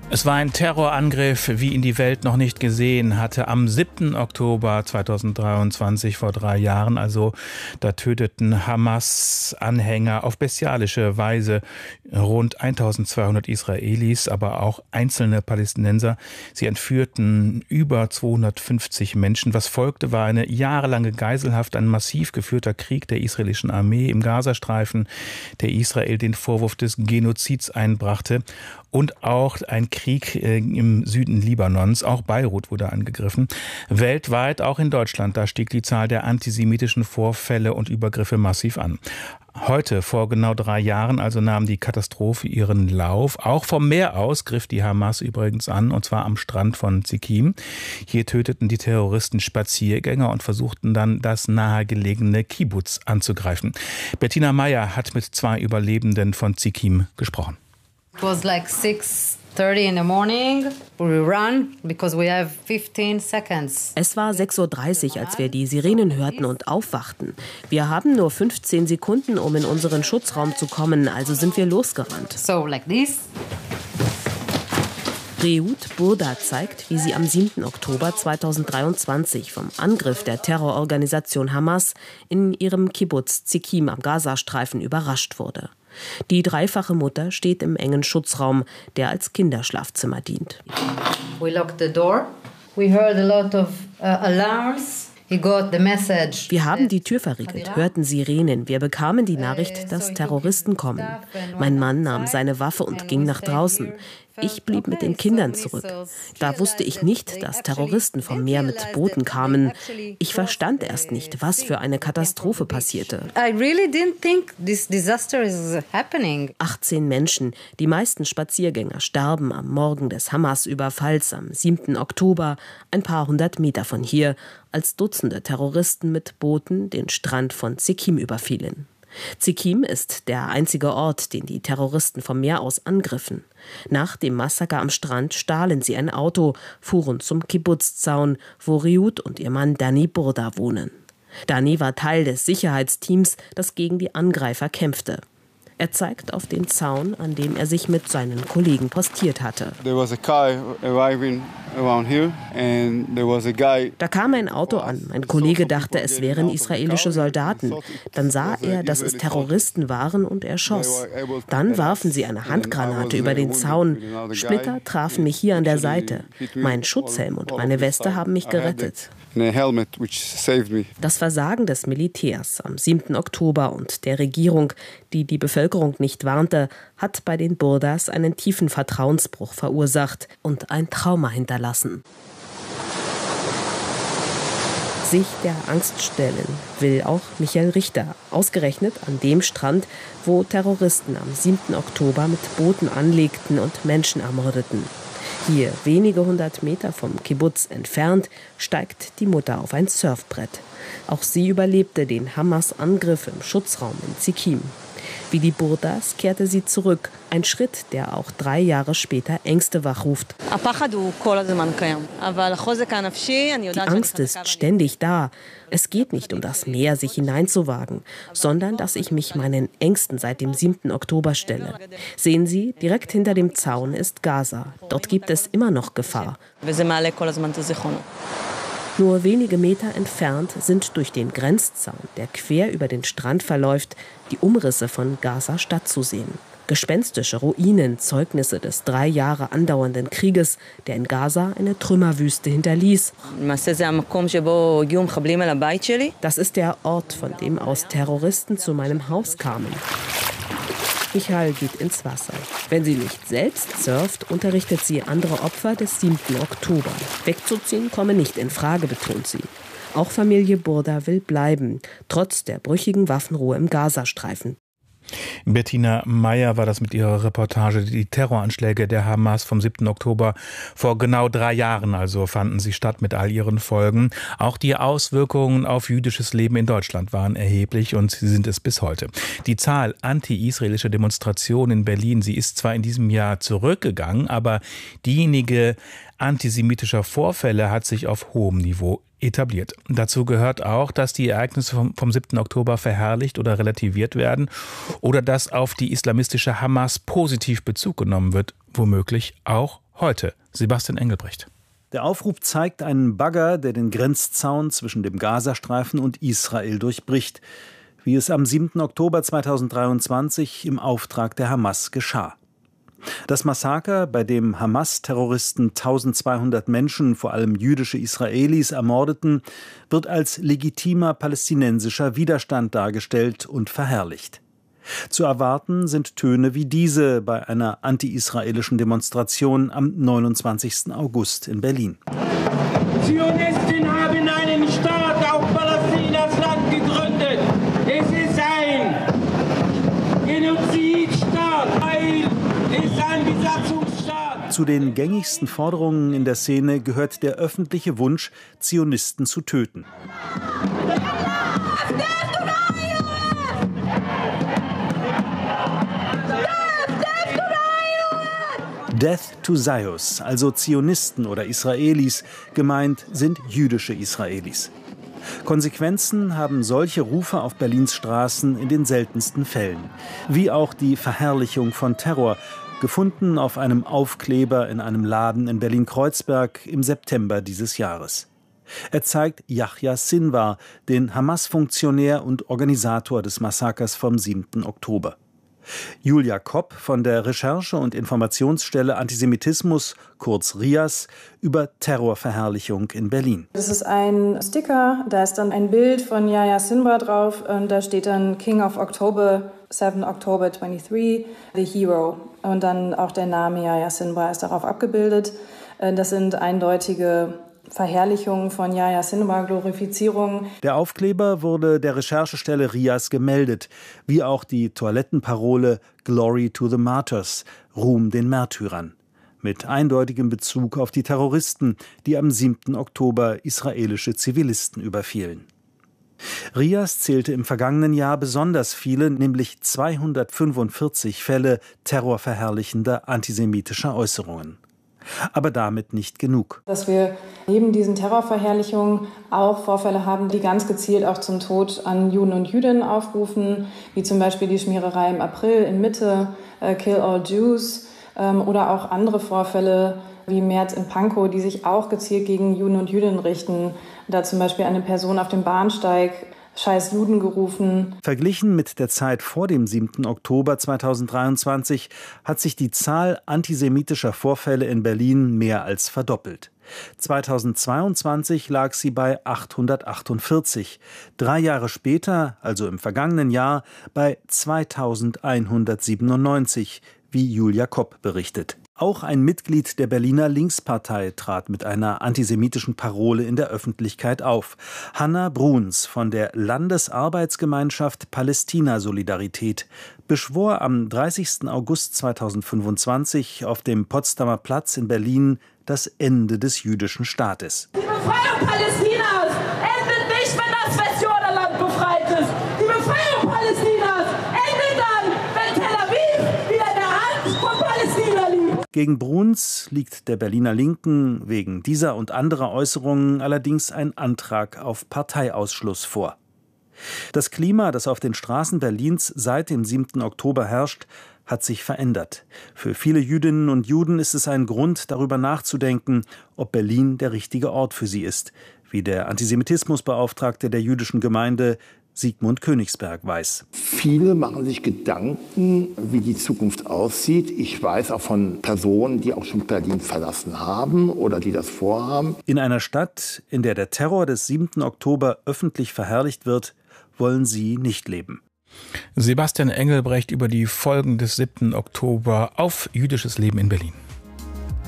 Es war ein Terrorangriff, wie ihn die Welt noch nicht gesehen hatte. Am 7. Oktober 2023, vor 3 Jahren, also da töteten Hamas-Anhänger auf bestialische Weise rund 1200 Israelis, aber auch einzelne Palästinenser. Sie entführten über 250 Menschen. Was folgte, war eine jahrelange Geiselhaft, ein massiv geführter Krieg der israelischen Armee im Gazastreifen, der Israel den Vorwurf des Genozids einbrachte. Und auch ein Krieg im Süden Libanons. Auch Beirut wurde angegriffen. Weltweit, auch in Deutschland, da stieg die Zahl der antisemitischen Vorfälle und Übergriffe massiv an. Heute, vor genau 3 Jahren, also nahm die Katastrophe ihren Lauf. Auch vom Meer aus griff die Hamas übrigens an, und zwar am Strand von Zikim. Hier töteten die Terroristen Spaziergänger und versuchten dann, das nahegelegene Kibbuz anzugreifen. Bettina Meyer hat mit 2 Überlebenden von Zikim gesprochen. It was like 6:30 in the morning. We run because we have 15 seconds. Es war 6:30 Uhr, als wir die Sirenen hörten und aufwachten. Wir haben nur 15 Sekunden, um in unseren Schutzraum zu kommen, also sind wir losgerannt. So like this. Rehoud Burda zeigt, wie sie am 7. Oktober 2023 vom Angriff der Terrororganisation Hamas in ihrem Kibbuz Zikim am Gazastreifen überrascht wurde. Die dreifache Mutter steht im engen Schutzraum, der als Kinderschlafzimmer dient. We locked the door. We heard a lot of alarms. Wir haben die Tür verriegelt, hörten Sirenen. Wir bekamen die Nachricht, dass Terroristen kommen. Mein Mann nahm seine Waffe und ging nach draußen. Ich blieb mit den Kindern zurück. Da wusste ich nicht, dass Terroristen vom Meer mit Booten kamen. Ich verstand erst nicht, was für eine Katastrophe passierte. 18 Menschen, die meisten Spaziergänger, starben am Morgen des Hamas-Überfalls am 7. Oktober, ein paar hundert Meter von hier, als Dutzende Terroristen mit Booten den Strand von Zikim überfielen. Zikim ist der einzige Ort, den die Terroristen vom Meer aus angriffen. Nach dem Massaker am Strand stahlen sie ein Auto, fuhren zum Kibbuz-Zaun, wo Rehoud und ihr Mann Dani Burda wohnen. Dani war Teil des Sicherheitsteams, das gegen die Angreifer kämpfte. Er zeigt auf den Zaun, an dem er sich mit seinen Kollegen postiert hatte. Da kam ein Auto an. Mein Kollege dachte, es wären israelische Soldaten. Dann sah er, dass es Terroristen waren, und er schoss. Dann warfen sie eine Handgranate über den Zaun. Splitter trafen mich hier an der Seite. Mein Schutzhelm und meine Weste haben mich gerettet. Das Versagen des Militärs am 7. Oktober und der Regierung, die die Bevölkerung nicht warnte, hat bei den Burdas einen tiefen Vertrauensbruch verursacht und ein Trauma hinterlassen. Sich der Angst stellen will auch Michael Richter, ausgerechnet an dem Strand, wo Terroristen am 7. Oktober mit Booten anlegten und Menschen ermordeten. Hier, wenige 100 Meter vom Kibbuz entfernt, steigt die Mutter auf ein Surfbrett. Auch sie überlebte den Hamas-Angriff im Schutzraum in Zikim. Wie die Burdas kehrte sie zurück. Ein Schritt, der auch 3 Jahre später Ängste wachruft. Die Angst ist ständig da. Es geht nicht um das Meer, sich hineinzuwagen, sondern dass ich mich meinen Ängsten seit dem 7. Oktober stelle. Sehen Sie, direkt hinter dem Zaun ist Gaza. Dort gibt es immer noch Gefahr. Nur wenige Meter entfernt sind durch den Grenzzaun, der quer über den Strand verläuft, die Umrisse von Gaza-Stadt zu sehen. Gespenstische Ruinen, Zeugnisse des 3 Jahre andauernden Krieges, der in Gaza eine Trümmerwüste hinterließ. Das ist der Ort, von dem aus Terroristen zu meinem Haus kamen. Michael geht ins Wasser. Wenn sie nicht selbst surft, unterrichtet sie andere Opfer des 7. Oktober. Wegzuziehen komme nicht in Frage, betont sie. Auch Familie Burda will bleiben, trotz der brüchigen Waffenruhe im Gazastreifen. Bettina Meyer war das mit ihrer Reportage. Die Terroranschläge der Hamas vom 7. Oktober vor genau 3 Jahren also fanden sie statt mit all ihren Folgen. Auch die Auswirkungen auf jüdisches Leben in Deutschland waren erheblich und sie sind es bis heute. Die Zahl anti-israelischer Demonstrationen in Berlin, sie ist zwar in diesem Jahr zurückgegangen, aber diejenige antisemitischer Vorfälle hat sich auf hohem Niveau etabliert. Dazu gehört auch, dass die Ereignisse vom 7. Oktober verherrlicht oder relativiert werden oder dass auf die islamistische Hamas positiv Bezug genommen wird, womöglich auch Heute Sebastian Engelbrecht. Der Aufruf zeigt einen Bagger, der den Grenzzaun zwischen dem Gazastreifen und Israel durchbricht, wie es am 7. Oktober 2023 im Auftrag der Hamas geschah. Das Massaker, bei dem Hamas-Terroristen 1200 Menschen, vor allem jüdische Israelis, ermordeten, wird als legitimer palästinensischer Widerstand dargestellt und verherrlicht. Zu erwarten sind Töne wie diese bei einer anti-israelischen Demonstration am 29. August in Berlin. Zionisten haben einen Staat auf Palästinas Land gegründet. Es ist ein Genozidstaat, weil es ein Besatzungsstaat. Zu den gängigsten Forderungen in der Szene gehört der öffentliche Wunsch, Zionisten zu töten. Death to Zios, also Zionisten oder Israelis, gemeint sind jüdische Israelis. Konsequenzen haben solche Rufe auf Berlins Straßen in den seltensten Fällen. Wie auch die Verherrlichung von Terror, gefunden auf einem Aufkleber in einem Laden in Berlin-Kreuzberg im September dieses Jahres. Er zeigt Yahya Sinwar, den Hamas-Funktionär und Organisator des Massakers vom 7. Oktober. Julia Kopp von der Recherche- und Informationsstelle Antisemitismus, kurz RIAS, über Terrorverherrlichung in Berlin. Das ist ein Sticker, da ist dann ein Bild von Yahya Sinwar drauf und da steht dann King of October, 7 October 23, the hero. Und dann auch der Name Yahya Sinwar ist darauf abgebildet. Das sind eindeutige Verherrlichung von Yahya Sinwar, Glorifizierung. Der Aufkleber wurde der Recherchestelle RIAS gemeldet, wie auch die Toilettenparole Glory to the Martyrs, Ruhm den Märtyrern, mit eindeutigem Bezug auf die Terroristen, die am 7. Oktober israelische Zivilisten überfielen. RIAS zählte im vergangenen Jahr besonders viele, nämlich 245 Fälle terrorverherrlichender antisemitischer Äußerungen. Aber damit nicht genug. Dass wir neben diesen Terrorverherrlichungen auch Vorfälle haben, die ganz gezielt auch zum Tod an Juden und Jüdinnen aufrufen, wie zum Beispiel die Schmiererei im April in Mitte, Kill All Jews, oder auch andere Vorfälle wie März in Pankow, die sich auch gezielt gegen Juden und Jüdinnen richten. Da zum Beispiel eine Person auf dem Bahnsteig Scheiß Juden gerufen. Verglichen mit der Zeit vor dem 7. Oktober 2023 hat sich die Zahl antisemitischer Vorfälle in Berlin mehr als verdoppelt. 2022 lag sie bei 848, 3 Jahre später, also im vergangenen Jahr, bei 2197, wie Julia Kopp berichtet. Auch ein Mitglied der Berliner Linkspartei trat mit einer antisemitischen Parole in der Öffentlichkeit auf. Hanna Bruns von der Landesarbeitsgemeinschaft Palästina-Solidarität beschwor am 30. August 2025 auf dem Potsdamer Platz in Berlin das Ende des jüdischen Staates. Die Befreiung Palästinas endet nicht, wenn das Westjordanland befreit ist. Die Befreiung Palästinas endet dann, wenn Tel Aviv wieder in der Hand von Palästina liegt. Gegen Bruns liegt der Berliner Linken wegen dieser und anderer Äußerungen allerdings ein Antrag auf Parteiausschluss vor. Das Klima, das auf den Straßen Berlins seit dem 7. Oktober herrscht, hat sich verändert. Für viele Jüdinnen und Juden ist es ein Grund, darüber nachzudenken, ob Berlin der richtige Ort für sie ist, wie der Antisemitismusbeauftragte der jüdischen Gemeinde Sigmund Königsberg weiß. Viele machen sich Gedanken, wie die Zukunft aussieht. Ich weiß auch von Personen, die auch schon Berlin verlassen haben oder die das vorhaben. In einer Stadt, in der der Terror des 7. Oktober öffentlich verherrlicht wird, wollen sie nicht leben. Sebastian Engelbrecht über die Folgen des 7. Oktober auf jüdisches Leben in Berlin.